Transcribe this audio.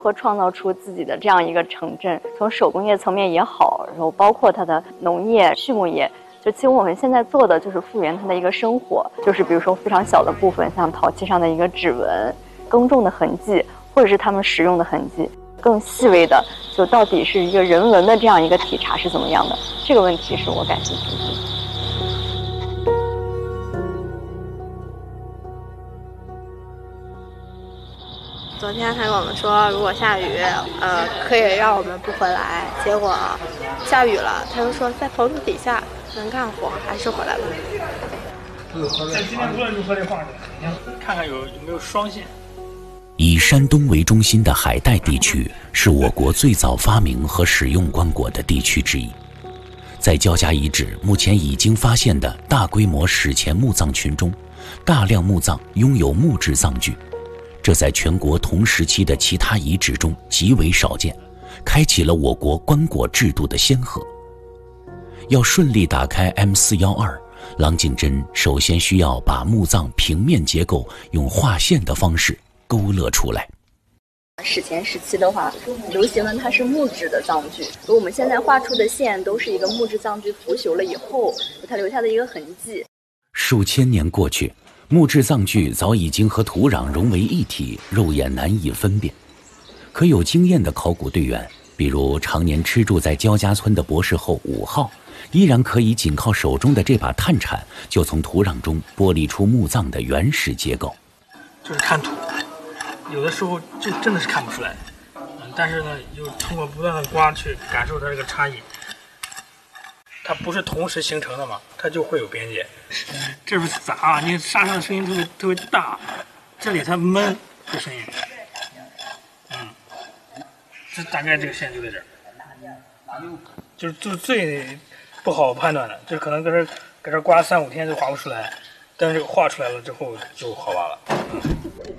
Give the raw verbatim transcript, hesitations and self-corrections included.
和创造出自己的这样一个城镇，从手工业层面也好，然后包括它的农业、畜牧业，就其实我们现在做的就是复原它的一个生活，就是比如说非常小的部分，像陶器上的一个指纹、耕种的痕迹，或者是他们食用的痕迹，更细微的，就到底是一个人文的这样一个体察是怎么样的，这个问题是我感兴趣的。 昨天他跟我们说，如果下雨，呃，可以让我们不回来。结果下雨了，他又说在棚子底下能干活，还是回来了。 在今天无论如何得画出来，看看有有没有双线。 以山东为中心的海带地区是我国最早发明和使用棺椁的地区之一。在交家遗址目前已经发现的大规模史前墓葬群中，大量墓葬拥有木质葬具。这在全国同时期的其他遗址中极为少见，开启了我国棺椁制度的先河。要顺利打开 M 四一二，郎景珍首先需要把墓葬平面结构用画线的方式勾勒出来。 史前时期的话，流行的它是木质的葬具，而我们现在画出的线都是一个木质葬具腐朽了以后它留下的一个痕迹。 数千年过去，木质葬具早已经和土壤融为一体，肉眼难以分辨。可有经验的考古队员，比如常年吃住在焦家村的博士后五号，依然可以仅靠手中的这把探铲，就从土壤中剥离出墓葬的原始结构。 就是看土，有的时候就真的是看不出来，嗯，但是呢，又通过不断的刮去感受它这个差异。它不是同时形成的嘛，它就会有边界。这不是杂，你沙上的声音特别特别大，这里它闷的声音。嗯，这大概这个线就在这儿，就是就是最不好判断的，就是可能搁这搁这刮三五天就画不出来，但是这个画出来了之后就好挖了。嗯